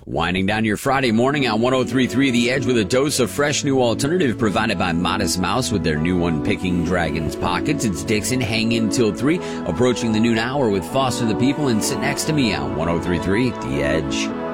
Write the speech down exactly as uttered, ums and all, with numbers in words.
Winding down your Friday morning on one oh three point three The Edge with a dose of fresh new alternative provided by Modest Mouse with their new one, Picking Dragon's Pockets. It's Dixon, hang in till three, approaching the noon hour with Foster the People, and sit next to me on one oh three point three The Edge.